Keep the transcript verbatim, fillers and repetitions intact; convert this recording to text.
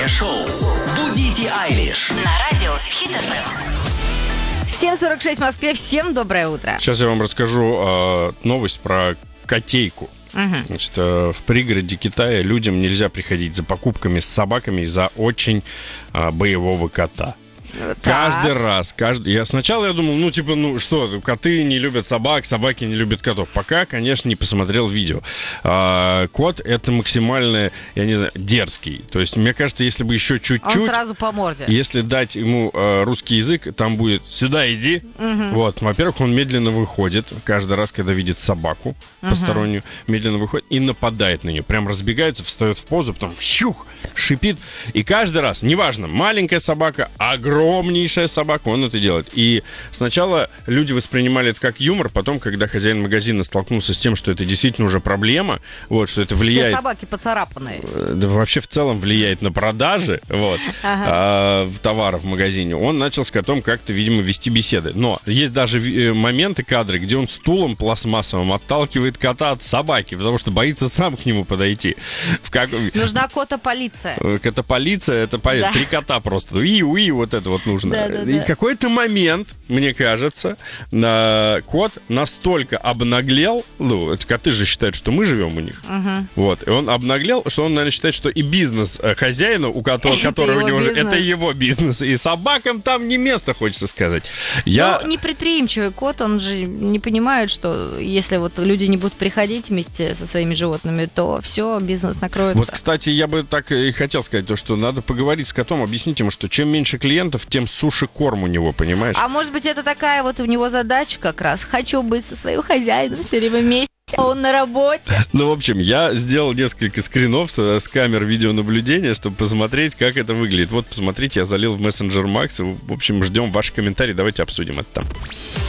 Утреннее шоу «Будите Айлиш» на радио Хит эф эм. семь сорок шесть в Москве. Всем доброе утро. Сейчас я вам расскажу э, новость про котейку. Угу. Значит, э, в пригороде Китая людям нельзя приходить за покупками с собаками из-за очень э, боевого кота. Так. Каждый раз, каждый... Я сначала я думал, ну, типа, ну, что, коты не любят собак, собаки не любят котов. Пока, конечно, не посмотрел видео. А, кот — это максимально, я не знаю, дерзкий. То есть, мне кажется, если бы еще чуть-чуть... Он сразу по морде. Если дать ему э, русский язык, там будет «сюда иди». Угу. Вот, во-первых, он медленно выходит, каждый раз, когда видит собаку Угу. постороннюю, медленно выходит и нападает на нее. Прям разбегается, встает в позу, потом щух, шипит. И каждый раз, неважно, маленькая собака, огромнейшая собака, он это делает. И сначала люди воспринимали это как юмор, потом, когда хозяин магазина столкнулся с тем, что это действительно уже проблема, вот, что это влияет... Все собаки поцарапанные. Да, вообще в целом влияет на продажи вот, Ага. а, товаров в магазине. Он начал с котом как-то, видимо, вести беседы. Но есть даже э, моменты, кадры, где он стулом пластмассовым отталкивает кота от собаки, потому что боится сам к нему подойти. В как... Нужна кота-полиция. Это полиция, это по... Да. три кота просто. И уи, вот это вот нужно. Да, да, И да. какой-то момент, мне кажется, на... кот настолько обнаглел, ну, эти коты же считают, что мы живем у них. Угу. Вот, и он обнаглел, что он, наверное, считает, что и бизнес э, хозяина, у которого, Это который у его него же, бизнес. это его бизнес. И собакам там не место, хочется сказать. Я... Ну, непредприимчивый кот, он же не понимает, что если вот люди не будут приходить вместе со своими животными, то все, бизнес накроется. Вот, кстати, я бы так и хотел сказать, то, что надо поговорить с котом, объяснить ему, что чем меньше клиентов, тем суше корм у него, понимаешь? А может быть, это такая вот у него задача как раз. Хочу быть со своим хозяином все время вместе, а он на работе. Ну, в общем, я сделал несколько скринов с, с камер видеонаблюдения, чтобы посмотреть, как это выглядит. Вот, посмотрите, я залил в мессенджер Макс. В общем, ждем ваши комментарии, давайте обсудим это там.